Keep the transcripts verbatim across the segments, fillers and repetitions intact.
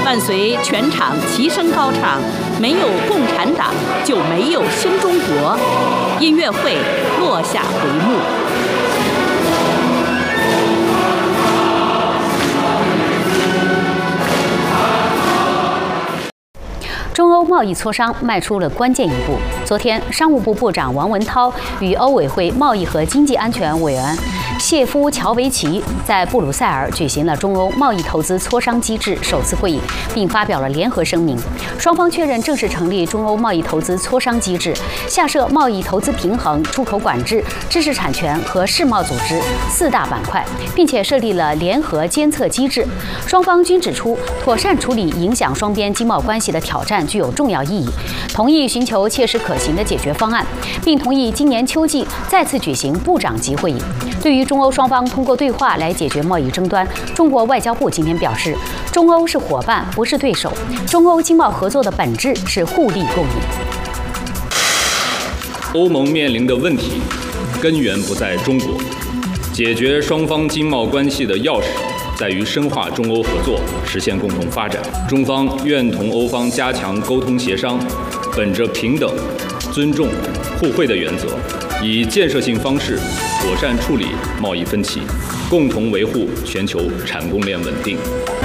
伴随全场齐声高唱“没有共产党就没有新中国”，音乐会落下帷幕。 中欧贸易磋商迈出了关键一步。昨天，商务部部长王文涛与欧委会贸易和经济安全委员谢夫乔维奇在布鲁塞尔举行了中欧贸易投资磋商机制首次会议，并发表了联合声明。双方确认正式成立中欧贸易投资磋商机制，下设贸易投资平衡、出口管制、知识产权和世贸组织四大板块，并且设立了联合监测机制。双方均指出，妥善处理影响双边经贸关系的挑战具有重要意义，同意寻求切实可行的解决方案，并同意今年秋季再次举行部长级会议。对于中欧双方通过对话来解决贸易争端，中国外交部今天表示，中欧是伙伴，不是对手。中欧经贸合作的本质是互利共赢。 欧盟面临的问题根源不在中国，解决双方经贸关系的钥匙在于深化中欧合作，实现共同发展。中方愿同欧方加强沟通协商，本着平等、尊重、互惠的原则，以建设性方式妥善处理贸易分歧，共同维护全球产供链稳定。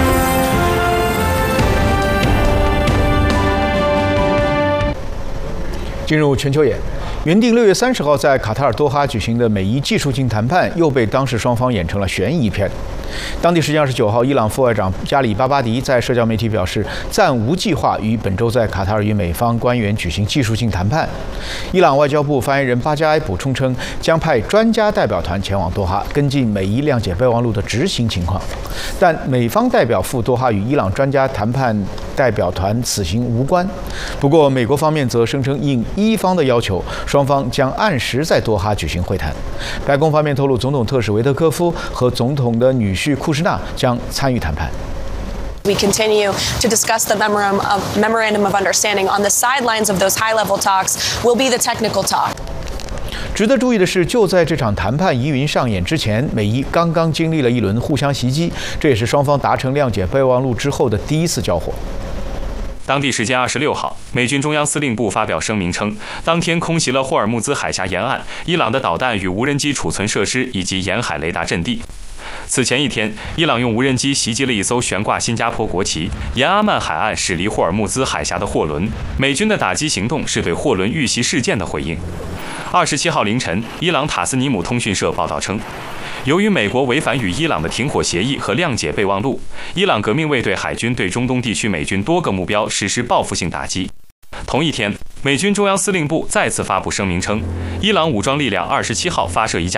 进入全球眼。原定六月三十号在卡塔尔多哈举行的美伊技术性谈判，又被当事双方演成了悬疑片。当地时间二十九号，伊朗副外长加里巴巴迪在社交媒体表示，暂无计划于本周在卡塔尔与美方官员举行技术性谈判。伊朗外交部发言人巴加埃补充称，将派专家代表团前往多哈，跟进美伊谅解备忘录的执行情况。但美方代表赴多哈与伊朗专家谈判代表团此行无关。不过，美国方面则声称，应伊方的要求，双方将按时在多哈举行会谈。白宫方面透露，总统特使维特科夫和总统的女婿库什纳将参与谈判。 We continue to discuss the memorandum of, memorandum of understanding. On the sidelines of those high-level talks will be the technical talk. 值得注意的是，就在这场谈判疑云上演之前，美伊刚刚经历了一轮互相袭击，这也是双方达成谅解备忘录之后的第一次交火。 当地时间二十六号，美军中央司令部发表声明称，当天空袭了霍尔木兹海峡沿岸伊朗的导弹与无人机储存设施以及沿海雷达阵地。此前一天，伊朗用无人机袭击了一艘悬挂新加坡国旗、沿阿曼海岸驶离霍尔木兹海峡的货轮。美军的打击行动是对货轮遇袭事件的回应。二十七号凌晨，伊朗塔斯尼姆通讯社报道称，由于美国违反与伊朗的停火协议和谅解备忘录，伊朗革命卫队海军对中东地区美军多个目标实施报复性打击。同一天，美军中央司令部再次发布声明称，伊朗武装力量二十七号发射一架